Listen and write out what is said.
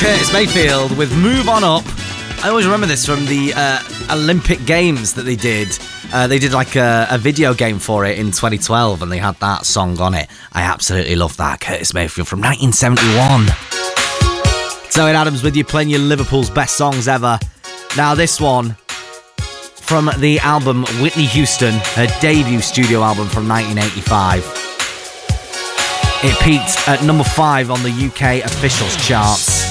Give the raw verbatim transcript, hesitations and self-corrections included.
Curtis Mayfield with Move On Up. I always remember this from the uh, Olympic Games that they did. Uh, they did like a, a video game for it in twenty twelve, and they had that song on it. I absolutely love that. Curtis Mayfield from nineteen seventy-one. Zoe Adams with you, playing your Liverpool's best songs ever. Now this one from the album Whitney Houston, her debut studio album from nineteen eighty-five. It peaked at number five on the U K officials charts.